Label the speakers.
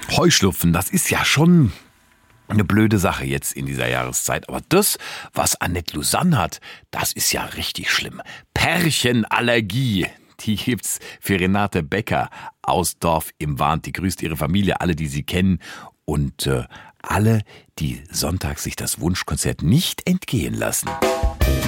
Speaker 1: Heuschnupfen, das ist ja schon eine blöde Sache jetzt in dieser Jahreszeit. Aber das, was Annette Lausanne hat, das ist ja richtig schlimm. Pärchenallergie. Die gibt's für Renate Becker aus Dorf im Wahnd. Die grüßt ihre Familie, alle, die sie kennen. Und alle, die sonntags sich das Wunschkonzert nicht entgehen lassen.